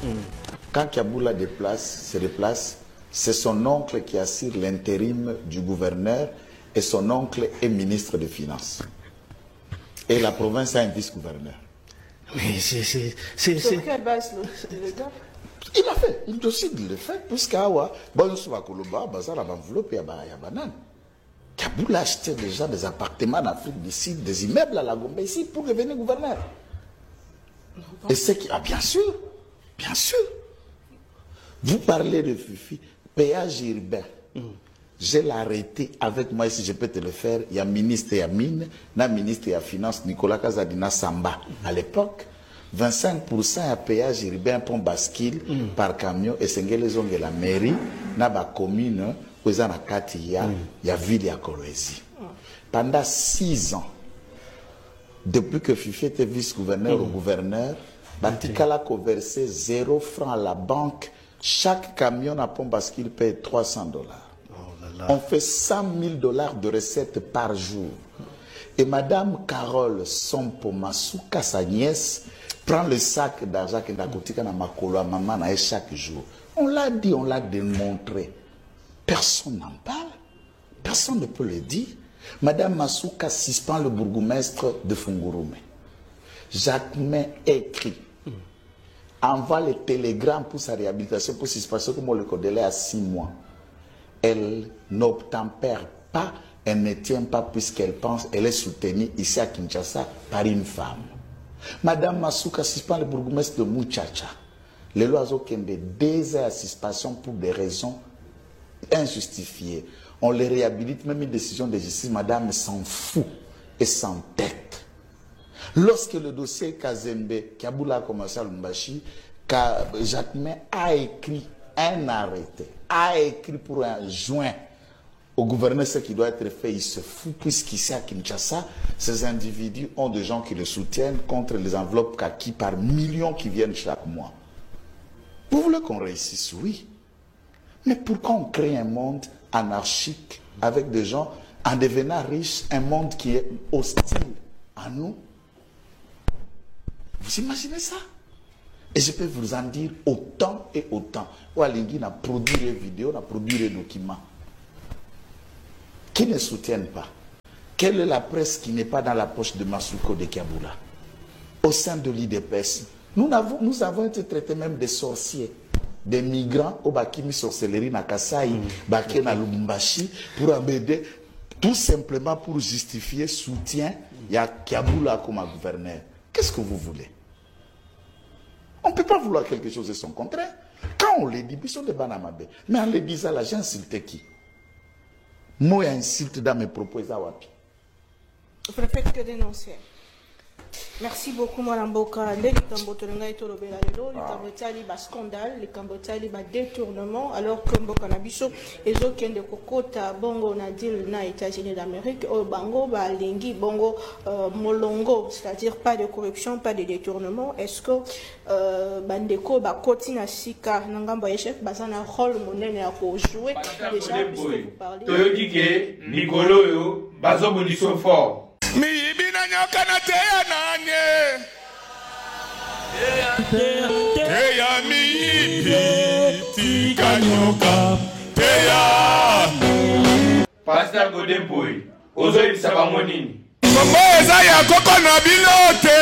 Quand Kaboula se déplace, c'est son oncle qui assure l'intérim du gouverneur et son oncle est ministre des Finances. Et la province a un vice-gouverneur. Mais c'est... Sur quelle base le gars? Il a fait, il décide de le faire, puisqu'Awa, bon, on se va Koloba, Bazar, enveloppe, il y a banane. Kaboula achetait déjà des appartements en Afrique du Sud, des immeubles à la Gombe ici pour devenir gouverneur. Et c'est qui. Ah, bien sûr, bien sûr. Vous parlez de Fifi, péage urbain. Je l'ai arrêté avec moi, si je peux te le faire. Il y a ministre et mine, il ministre et finance, Nicolas Kazadina Samba. À l'époque, 25% à péage urbain pour bascule par camion et c'est que la mairie, na ba commune, où il y a ville à Kolwezi. Pendant 6 ans, depuis que Fifi était vice-gouverneur au gouverneur, Batikala a versé 0 francs à la banque. Chaque camion à pont bascule paye $300. On fait $100 000 de recettes par jour. Et Madame Carole Sompo Masuka, sa nièce, prend le sac d'argent que Nakotika na makolo à maman chaque jour. On l'a dit, on l'a démontré. Personne n'en parle. Personne ne peut le dire. Madame Masuka suspend le bourgmestre de Fungurume. Jacquemin écrit. Envoie le télégramme pour sa réhabilitation, pour suspension, comme on le connaît à 6 mois. Elle n'obtempère pas, elle ne tient pas puisqu'elle pense, elle est soutenue ici à Kinshasa par une femme. Madame Masuka suspend le bourgmestre de Muchacha. Les lois ont 2 heures à suspension pour des raisons injustifiées. On les réhabilite, même une décision de justice, madame s'en fout et s'entête. Lorsque le dossier Kazembe, Kaboula a commencé à Lumbashi, Jacquemin a écrit un arrêté, a écrit pour un joint au gouverneur ce qui doit être fait, il se fout, puisqu'ici à Kinshasa, ces individus ont des gens qui le soutiennent contre les enveloppes kaki par millions qui viennent chaque mois. Vous voulez qu'on réussisse? Oui. Mais pourquoi on crée un monde anarchique avec des gens en devenant riches, un monde qui est hostile à nous? Vous imaginez ça? Et je peux vous en dire autant et autant. Oualingi a produit des vidéos, a produit des documents qui ne soutiennent pas. Quelle est la presse qui n'est pas dans la poche de Masuko de Kaboula? Au sein de l'IDPS, nous avons été traités même des sorciers, des migrants au Bakimi sorcellerie na Kasai, Baké na Lubumbashi, pour embêter, tout simplement pour justifier soutien. Il y a Kaboula comme gouverneur. Qu'est-ce que vous voulez? On ne peut pas vouloir quelque chose de son contraire. Quand on le dit, ils sont des banamabé. Mais en le disant, là, j'ai insulté qui? Moi, insulte dans mes propos. Vous ne faites que dénoncer. Merci beaucoup, Mme Boka. Les Cambotolanga et Tolobela, les Cambotali, scandale, les Cambotali, détournement, alors que Mboka Nabiso, et aucun de Kokota, Bongo, Nadil, na États-Unis d'Amérique, au Bango, Lingi, Bongo, Molongo, c'est-à-dire pas de corruption, pas de détournement. Est-ce que Bandeko, Kotina Sika, Nangamba Echef, Bazana, rôle monnaie à jouer déjà, puisque vous parlez. Toyodike, Nicolo, Bazo Boniso fort. Pasteur Godemboy, Ozo Sabamonini. Mambo ezaya koko na bilote.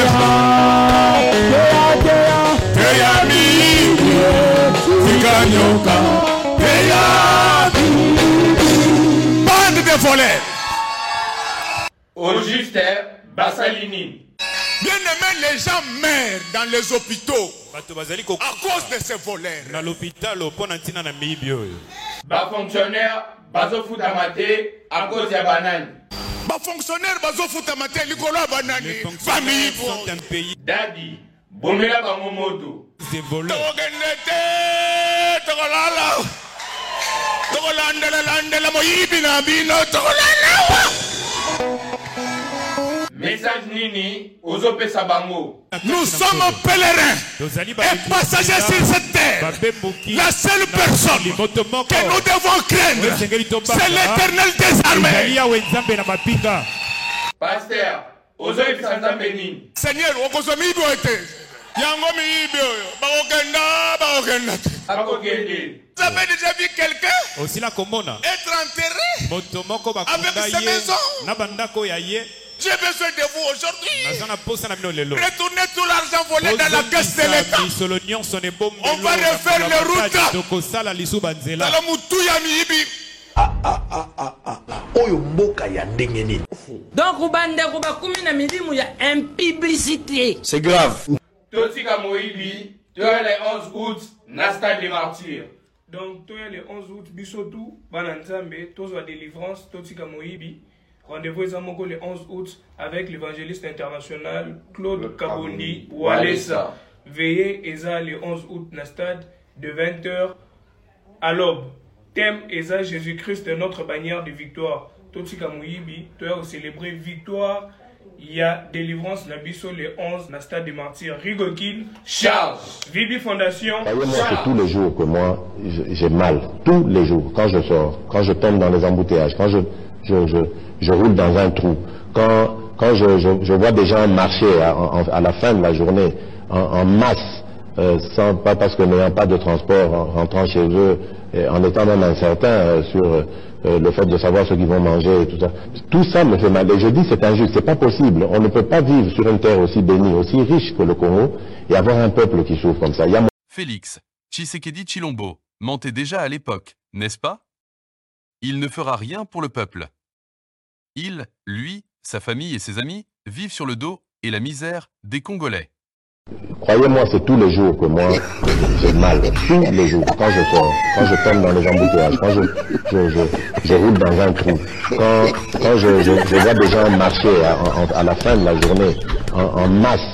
Bande de voleurs. Au juste Bassalini. Bien aimé, les gens meurent dans les hôpitaux à cause de ces voleurs. Dans l'hôpital, Bas fonctionnaire, bazo foutamate à cause de banane. Bas fonctionnaire, bazo foutamate likolo banane. Famille sont un pays. Daddy, bomela bangomoto. Ces voleurs. Togolala. Togolanda moyibi na bino togolala. Message Nini, Ozope Sabango. Nous sommes pèlerins et passagers sur cette terre. La seule personne que nous devons craindre, c'est l'Éternel des armées. Pasteur, Ozope Sanzambeni. Seigneur, Okozomi Boete. Yango miibi oyo. Bakokenda. Vous avez déjà vu quelqu'un être enterré avec sa maison? J'ai besoin de vous aujourd'hui. Retournez tout l'argent volé dans la caisse de l'État. On va refaire les routes. Donc, il y a une publicité. C'est grave. Totika Moïbi, tu as le 11 août, Nasta des martyrs. Donc, tu as le 11 août, Bissotou, Bananzambe, Tozo délivrance, Totika Moïbi. Rendez-vous le 11 août avec l'évangéliste international Claude Kabondi Walesa. Veillez Eza le 11 août na stade de 20h à l'aube. Thème Eza Jésus-Christ notre bannière de victoire. Totika Moïbi, tu as célébré victoire. Il y a délivrance na biso le 11 na stade des martyrs. Rigokin Charles. Vibi Fondation. C'est tous les jours que moi j'ai mal. Tous les jours. Quand je sors, quand je tombe dans les embouteillages, quand je roule dans un trou. Quand je vois des gens marcher à la fin de la journée en masse, pas parce que n'ayant pas de transport, rentrant chez eux, en étant même incertain sur le fait de savoir ce qu'ils vont manger et tout ça. Tout ça me fait mal. Et je dis c'est injuste, c'est pas possible. On ne peut pas vivre sur une terre aussi bénie, aussi riche que le Congo et avoir un peuple qui souffre comme ça. Félix Tshisekedi Tshilombo mentait déjà à l'époque, n'est-ce pas? Il ne fera rien pour le peuple. Il, lui, sa famille et ses amis vivent sur le dos et la misère des Congolais. Croyez-moi, c'est tous les jours que moi j'ai mal. Tous les jours. Quand je sors, quand je tombe dans les embouteillages, quand je roule dans un trou, quand je vois des gens marcher à la fin de la journée en masse,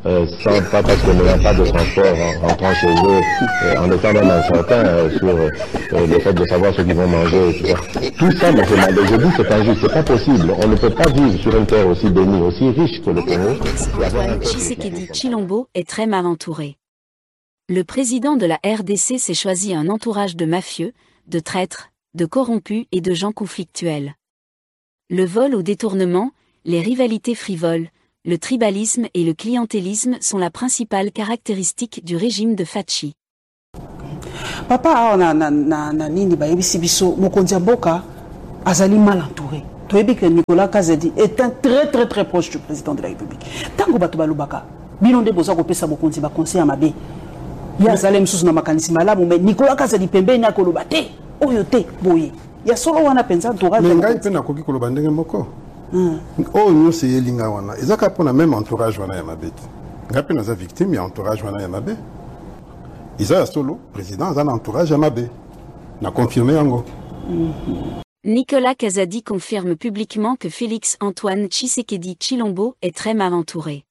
pas parce que n'ayant pas de transport, rentrant chez eux, en étant même incertain sur le fait de savoir ce qu'ils vont manger et tout ça. Tout ça me fait mal. Et je dis c'est injuste, c'est pas possible. On ne peut pas vivre sur une terre aussi bénie, aussi riche que le Congo. Tshisekedi Tshilombo est très mal entouré. Le président de la RDC s'est choisi un entourage de mafieux, de traîtres, de corrompus et de gens conflictuels. Le vol au détournement, les rivalités frivoles, le tribalisme et le clientélisme sont la principale caractéristique du régime de Fachi. Papa na nini ba yebisi biso mokonzi mboka azali mal entouré. Toyebi que Nicolas Kazadi est un très proche du président de la République. Tango bato balobaka bino nde boza kopesa mokonzi ba conseil mabe. Ya zalem susu na makanisi malamu mais Nicolas Kazadi pembeni akoloba te oyo te boye. Ya solo wana penza entourage. Mais ngai pe na koki koloba ndenge moko. Oh nous c'est Elinga wana. Ezaka pona même entourage wana ya mabe. Ngai pe naza victime ya entourage wana ya mabe. Isa solo président a un entourage à mabe. Na confirmé yango. Nicolas Kazadi confirme publiquement que Félix Antoine Tshisekedi Tshilombo est très mal entouré.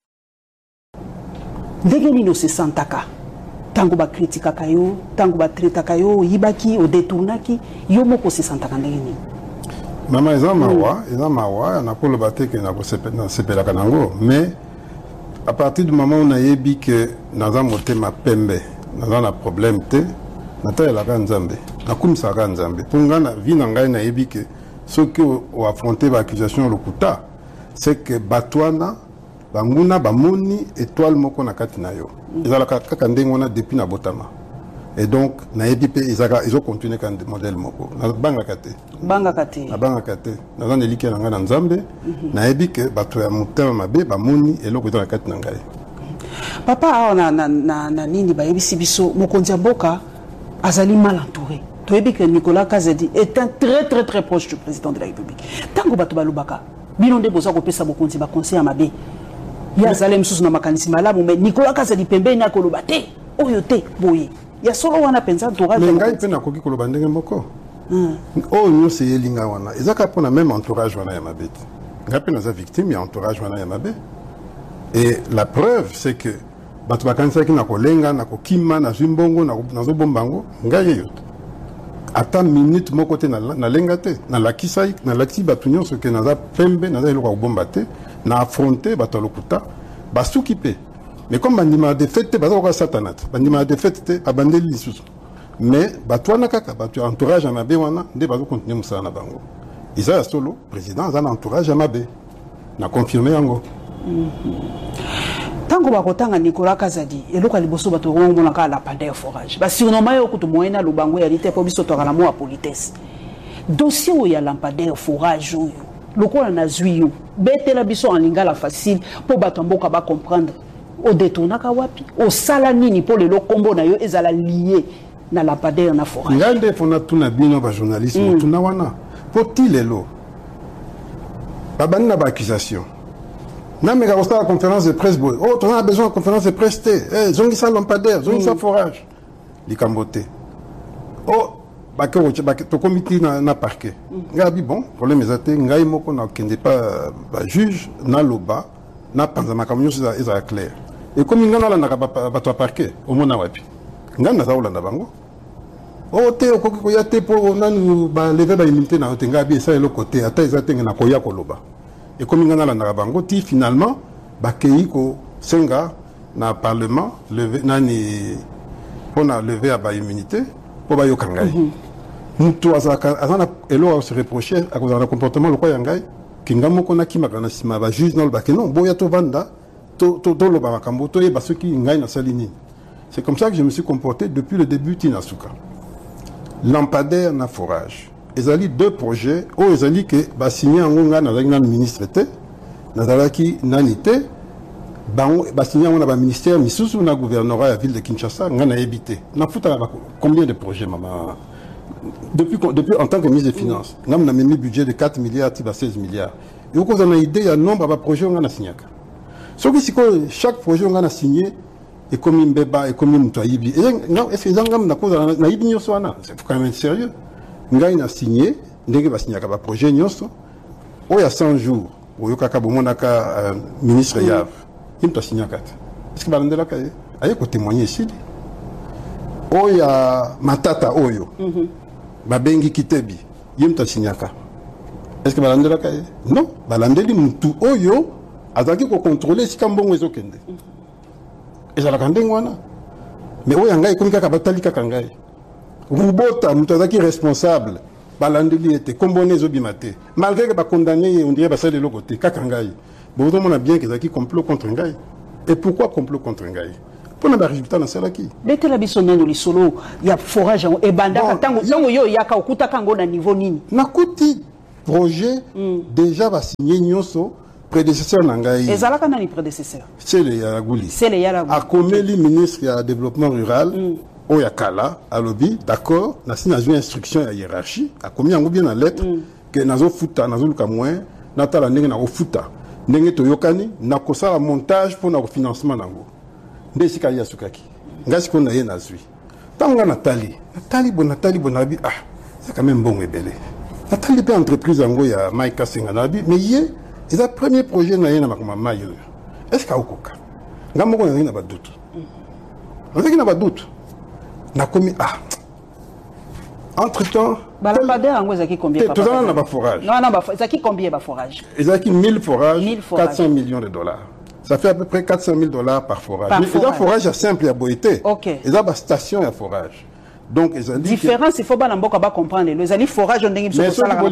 Degenino se santaka. Tango ba kritika kayo, tango ba treta kayo, yibaki o détournaki, yo moko se santaka ndengeni. Mama eza mawa, na kolo bate ke na ko sepela kanango, mais à partir du moment où on a yebi que naza motema pembe, naza na problème te, nata la Nzambe, na kumisa Nzambe. Pour ngana vi na ngai na yebi que ceux qui ont affronté l'accusation lokuta, c'est que batwana banguna bamoni étoile moko na kati na yo. Ezala kaka ndenge wana depuis na botama. Et donc na yebi pe ils ont continué kan modèle moko. Na banga kate. Na banga kate. Na zana eliki na ngana Nzambe, na yebi que bato ya motema mabe bamoni eloko ezala kati na ngai. Papa na nini ba yebisi biso mokonzi mboka azali mal entouré. Toyebi que Nicolas Kazadi est un très proche du président de la République. Tango bato balobaka bino nde boza kopesa mokonzi ba conseil mabe. Ya zalem susu na makanisi malamu mais Nicolas Kazadi pembeni akoloba te oyo te boye. Ya solo wana penza entourage. Mais ngai pe na koki koloba ndenge moko. Oh nous c'est Elinga wana. Ezaka pona même entourage wana ya mabe. Ngai pe naza victime ya entourage wana ya mabe. Et la preuve c'est que bato bakanisa ki na kolenga na kokima na zimbongo na zo bombango ngai yoto. Ata minute moko te na lenga te na lakisai na lakisi bato nyonso ke naza pembe naza eloko bomba te na affronter bato lokuta basuki pe. Mais comme bandima de fête bazo ko satanat bandima de fête te abandeli lisusu. Mais bato wana kaka bato entourage na mabe wana nde bazo continuer musala na bango. Isa solo président za na entourage na mabe. Na confirmer yango. tango bakotanga Nicolas Kazadi eloko liboso bato ngomona ka lampadaire forage ba surnommé yo kutu moyena lubango ya lite po biso tokala mo politesse dossier ya lampadaire forage yo lokola na zwiyo betela biso en lingala facile po bato mboka ba comprendre o détournaka wapi o sala nini po lelo kombo na yo ezala lié na lampadaire na forage ngande fona tuna bino ba journaliste tuna wana poti lelo babani na ba accusation na mega ko la conférence de presse boy oh on a besoin de conférence de presse eh zongi sa lampadaire zongi sa forage likambote oh bakero to comité na parquet ngabi bon problème ezate ngai moko na kende pas ba juge na loba na panza makamyo za clair et comme ngana la na ba to parquet au mona wapi ngana za ulanda bango oh te ko ya te po nanu ba lever ba immunité na te ngabi ça le côté ata ezate na ko ya ko loba et comme ngana la na bango ti finalement ba kei ko senga na parlement lever nani on a levé à ba immunité pour ba yo kangai mutu azana elo se reprocher à cause d'un comportement le quoi yangai kingamo kona kimaka na sima ba juge na ba que non boya to vanda to lo ba makambo to e ba ceux qui ngai na salini. C'est comme ça que je me suis comporté depuis le début Tinasuka. Lampadaire na forage. Ezali deux projets o ezali que ba signé ngonga na le ministre té na zalaki nanité ba signé on a ba ministère misusu na gouvernorat la ville de Kinshasa ngana évité. Na futa combien de projets maman depuis en tant que ministre des Finances, nous avons mis un budget de 4 milliards à 16 milliards. Et vous avez une idée, il y a un nombre de projets qu'on a signé. Chaque projet qu'on a signé est comme un bébé, est comme un moutoyibi. Est-ce que vous avez une idée? C'est quand même sérieux. Nous avons signé, nous avons signé un projet. Il y a 100 jours, il y a un ministre Yav. Il a signé 4. Est-ce que vous avez un témoigner ici? Il y a Matata Oyo. Babengi Kitebi, yemta signaka. Est-ce que balandela kaye? Non, balandeli mutu oyo azaki ko contrôler si kambongo ezokende. Ezala kandengo wana. Mais oyo ngai komika ka batali ka ngai. Rubota mutu azaki responsable. Balandeli était combonné ezobimate. Malgré que ba condamné on dirait ba sale loko te ka ngai. Bon on a bien que ezaki complot contre ngai. Et pourquoi complot contre ngai? Pour le résultat dans celle qui. Dès que la bison dans le solo, il y a forage et banda tango yo yaka okuta kango na niveau nini. Na kuti projet déjà va signer nyoso prédécesseur nangai. Ezalaka nani prédécesseur? C'est le Yaraguli. C'est le Yaraguli. A comeli ministre ya développement rural o yakala a lobby d'accord na signé une instruction ya hiérarchie a commis en bien en lettre que nazo futa nazo luka moins natala ndenge na futa ndenge to yokani na kosala montage pour na financement nango. Ndesika ya sukaki ngasi ko na ye nazwi tanga Nathalie bonabi ah c'est quand même bon ebele Nathalie pe entreprise ngo ya Maika Senga nabi mais ye c'est le premier projet na ye na makoma mayo est-ce ka okoka ngamoko na ba doute na ba doute na komi ah entre-temps balabadère ngo zaki combien papa tout na ba forage non zaki combien ba forage ezaki 1000 forages 400 millions de dollars. Ça fait à peu près 400 000 $ par forage. Il y a un forage simple à Boïté. Il y a une station à forage. Donc, ils ont dit. Différence, il faut pas comprendre. Les alliés forage, on dit que c'est ça la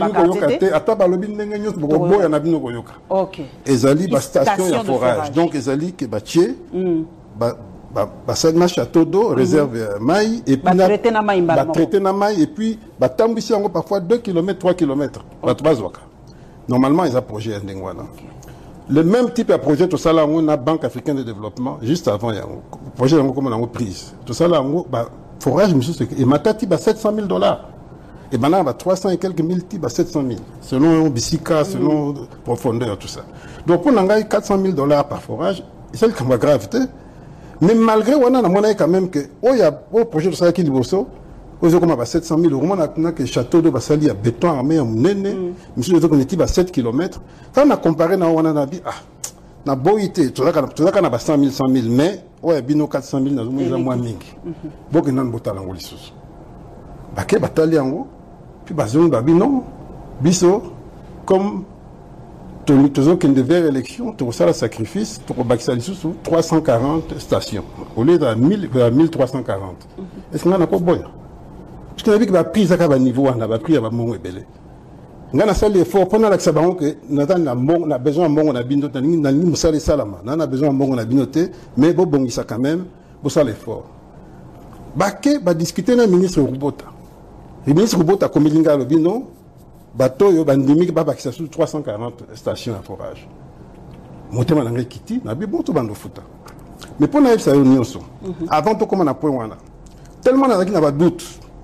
ok. Ils ont dit une station à forage. Donc, ils ont dit que Batié, Basadma Château d'eau, réserve maï, et puis traité na maï, et puis Tambissi parfois 2 km, 3 km. Normalement, ils ont projet à Ndengwana. Le même type de projet, tout ça là, on a Banque africaine de développement, juste avant, il y a un projet comme on a prise. Tout ça là, forage, et Matati, 700 000 $. Et maintenant, 300 et quelques mille types, 700 000. Selon Bissika, selon profondeur, tout ça. Donc, on a 400 000 $ par forage, c'est le cas gravité. Mais malgré, on a quand même que, il y a un projet de ça qui est Bosso, on a 700 000 €, on a que château de Bassali à béton armé, monsieur, on est à 7 km. Quand on a comparé, on a dit, ah, na boité, tout ça, on a 100 000, 100 000, mais, ouais, bino 400 000, on a moins mingi. Beaucoup de botal en lissus. Baké batali en puis bazon babino, biso, comme, tout qui devait élection, tout ça, le sacrifice, pour Baksali sous 340 stations, au lieu de 1340. Est-ce qu'on a encore bon? Parce qu'on a vu que la prise à niveau, on a pris à mon ébélé. ngana sali effort pendant la sabango que na besoin mbongo na bino na ni musali salama na besoin mbongo na bino te mais bo bongisa quand même bo sala effort bake ba discuter na ministre Rubota le ministre Rubota komilinga lo bino batoyo bandimi ba bakisa sur 340 stations à forage motema na ngekiti na bi bon to bando futa mais pour na yebisa yo nyonso avant to koma na point wana tellement na ba doute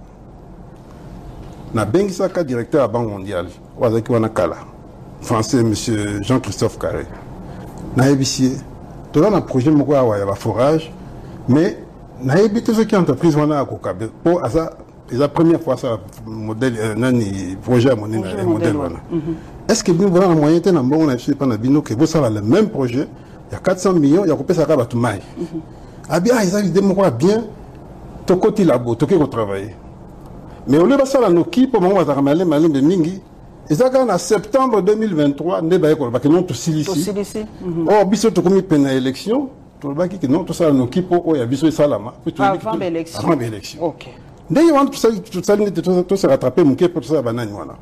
na bengisaka directeur à Banque mondiale wazaki wana kala français monsieur Jean-Christophe Carré na yebisie to na projet moko awa ya ba forage mais na yebite ce qui entreprise wana akokabe pour asa la première fois ça modèle nani projet à monnaie modèle wana est-ce que vous avez un moyen de mbongo na pas na bino que vous ça le même projet il y a 400 millions il y a coupé ça ka batu mai abia ils avaient des mots bien to côté labo to ko travailler. Mais au lieu de ça, nos qui pour moi, ça ramène malin de mingi. Et ça quand en septembre 2023, ne ba école, parce que non tout ici. Oh, biso to comme peine élection, tout le baki que non tout ça nos qui pour ya biso salama. Avant l'élection. Avant l'élection. OK. Dès avant tout ça tout se rattraper mon qui pour ça banane voilà.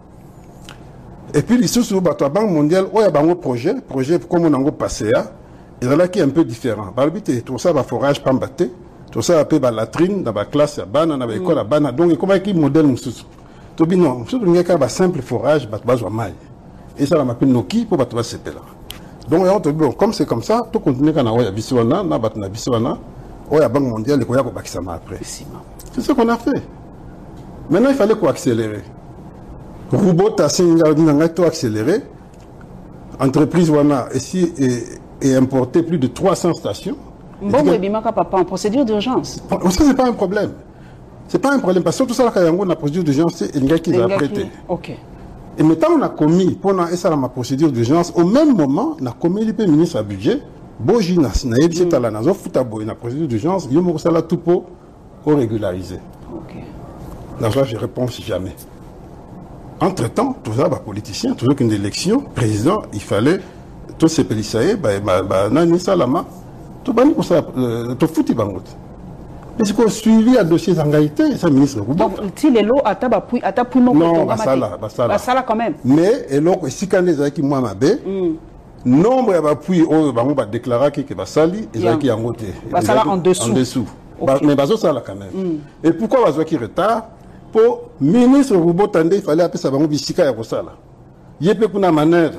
Et puis les sous bateau Banque mondiale, oh ya bango projet comme on a passé à, il y a là qui est un peu différent. Barbité tout ça va forage pas mbaté. Tout ça appelle la latrine dans la classe à bana dans l'école à bana donc comment qui modèle mususu to bino surtout n'y a qu'un simple forage bat besoin maille et ça la m'appelle noki pour battre ce là donc on te bon comme c'est comme ça tout continuer quand on a biswana na bat na biswana on a Banque mondiale les koya ko bakisama après c'est ce qu'on a fait maintenant il fallait quoi accélérer Rubota singa dinanga to accélérer entreprise wana ici et importer plus de 300 stations. Bon, papa, en procédure d'urgence. Ça, c'est pas un problème. C'est pas un problème. Parce que tout ça, quand on a procédure d'urgence, c'est un gars qui l'a prêté. OK. Et maintenant, on a commis, pendant ma procédure d'urgence, au même moment, on a commis le ministre à budget, Boji, na yebisi la nazo futabo, na procédure d'urgence, il y a tout pour régulariser. OK. Dans ça, je réponds jamais. Entre-temps, tout ça, politicien, toujours qu'une élection, président, il fallait, tous ces pélissaïs, nani salama, tout bani pour ça, tout foutu bangot. Mais c'est qu'on suivi à dossier d'engagité, ça ministre. Donc, si les lots à tapou non, basala quand même. Mais, et là, si quand les qui moi m'abé, nombre d'appui au bango va déclarer que basali, et ça qui a monté. Basala en dessous. En dessous. Mais baso ça là quand même. Et pourquoi baso qui retard? Pour ministre Rubota il fallait appeler ça bango bisika ya kosala. Yepe kuna manœuvre.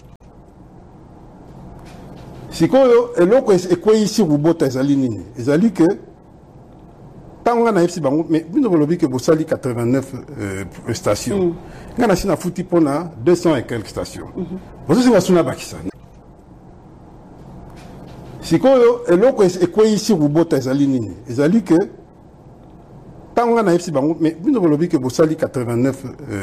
Sikoyo eloko ekwe ici Rubota ezali nini ezali que tant on a ici bango mais bino bolobi que bosali 89 stations ngana sina futi pona 200 et quelques stations bozo singa suna bakisa sikoyo eloko ekwe ici Rubota ezali nini ezali que tant on a ici bango mais bino bolobi que bosali 89